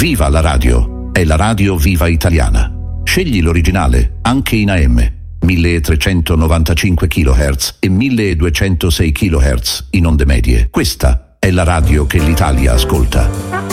Viva la radio! È la radio viva italiana. Scegli l'originale, anche in AM, 1395 kHz e 1206 kHz in onde medie. Questa è la radio che l'Italia ascolta.